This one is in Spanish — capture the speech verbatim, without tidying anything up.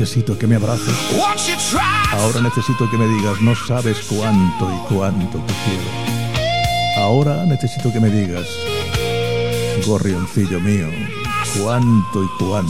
necesito que me abraces. Ahora necesito que me digas, no sabes cuánto y cuánto te quiero. Ahora necesito que me digas, gorrioncillo mío, cuánto y cuánto